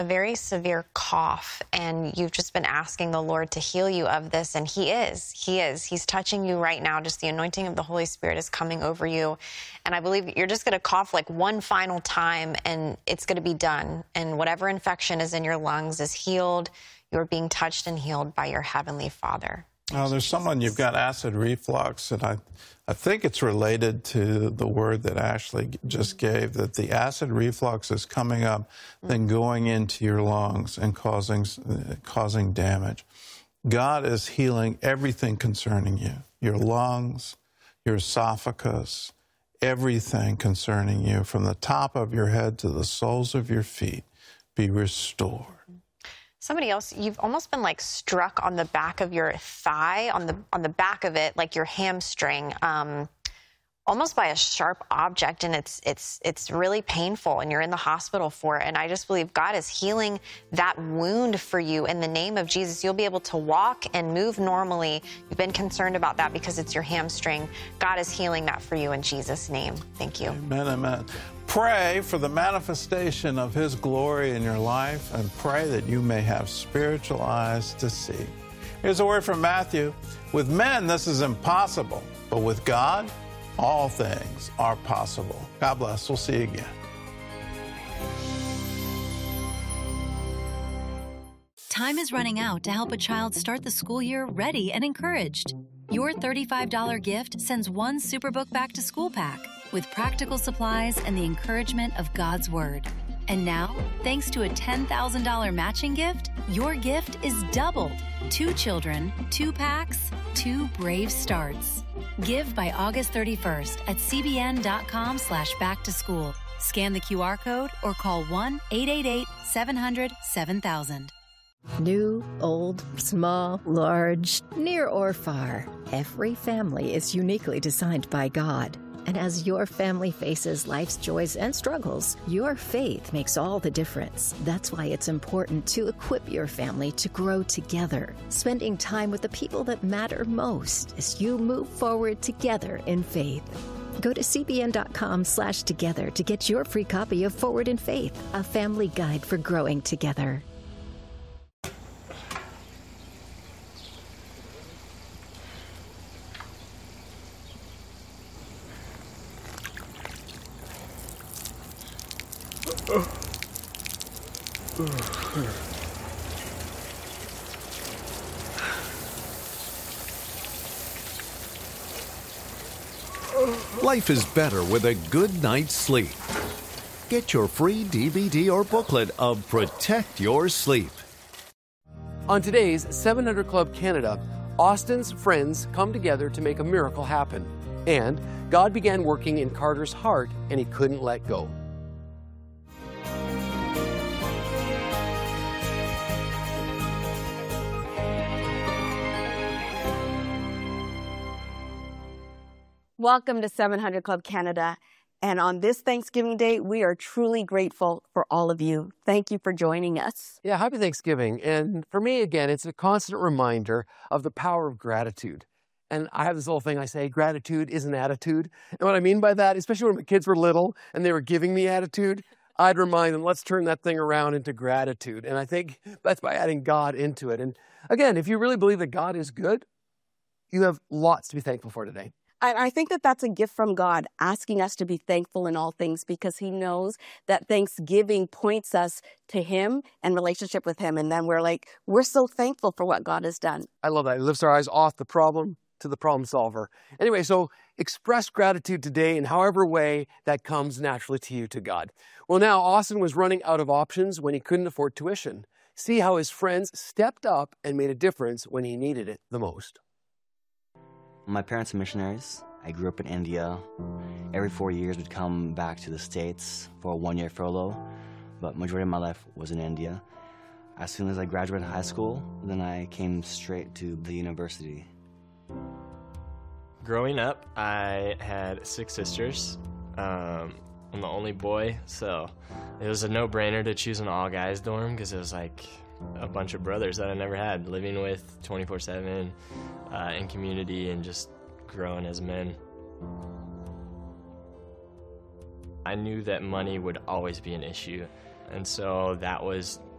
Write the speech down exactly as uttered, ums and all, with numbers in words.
a very severe cough, and you've just been asking the Lord to heal you of this, and he is. He is. He's touching you right now. Just the anointing of the Holy Spirit is coming over you. And I believe you're just going to cough like one final time, and it's going to be done. And whatever infection is in your lungs is healed. You're being touched and healed by your Heavenly Father. Oh, there's someone, you've got acid reflux, and I, I think it's related to the word that Ashley just gave, that the acid reflux is coming up, mm-hmm. then going into your lungs and causing, causing damage. God is healing everything concerning you, your lungs, your esophagus, everything concerning you, from the top of your head to the soles of your feet, be restored. Somebody else, you've almost been like struck on the back of your thigh, on the on the back of it, like your hamstring, um, almost by a sharp object, and it's it's it's really painful, and you're in the hospital for it. And I just believe God is healing that wound for you in the name of Jesus. You'll be able to walk and move normally. You've been concerned about that because it's your hamstring. God is healing that for you in Jesus' name. Thank you. Amen, amen. Pray for the manifestation of his glory in your life, and pray that you may have spiritual eyes to see. Here's a word from Matthew. With men, this is impossible, but with God, all things are possible. God bless. We'll see you again. Time is running out to help a child start the school year ready and encouraged. Your thirty-five dollars gift sends one Superbook back to school pack with practical supplies and the encouragement of God's Word. And now, thanks to a ten thousand dollars matching gift, your gift is doubled. Two children, two packs, two brave starts. Give by August thirty-first at cbn.com slash back to school. Scan the Q R code or call one eight eight eight, seven hundred, seven thousand. New, old, small, large, near or far, every family is uniquely designed by God. And as your family faces life's joys and struggles, your faith makes all the difference. That's why it's important to equip your family to grow together, spending time with the people that matter most as you move forward together in faith. Go to cbn.com slash together to get your free copy of Forward in Faith, a family guide for growing together. Life is better with a good night's sleep. Get your free D V D or booklet of Protect Your Sleep. On today's seven hundred Club Canada, Austin's friends come together to make a miracle happen. And God began working in Carter's heart, and he couldn't let go. Welcome to seven hundred Club Canada. And on this Thanksgiving Day, we are truly grateful for all of you. Thank you for joining us. Yeah, happy Thanksgiving. And for me, again, it's a constant reminder of the power of gratitude. And I have this little thing I say, gratitude is an attitude. And what I mean by that, especially when my kids were little and they were giving me attitude, I'd remind them, let's turn that thing around into gratitude. And I think that's by adding God into it. And again, if you really believe that God is good, you have lots to be thankful for today. I think that that's a gift from God, asking us to be thankful in all things, because he knows that Thanksgiving points us to him and relationship with him. And then we're like, we're so thankful for what God has done. I love that. It lifts our eyes off the problem to the problem solver. Anyway, so express gratitude today in however way that comes naturally to you to God. Well, now Austin was running out of options when he couldn't afford tuition. See how his friends stepped up and made a difference when he needed it the most. My parents are missionaries. I grew up in India. Every four years we'd come back to the States for a one-year furlough, but majority of my life was in India. As soon as I graduated high school, then I came straight to the university. Growing up, I had six sisters. Um, I'm the only boy, so it was a no-brainer to choose an all-guys dorm because it was like a bunch of brothers that I never had, living with twenty-four seven uh, in community and just growing as men. I knew that money would always be an issue, and so that was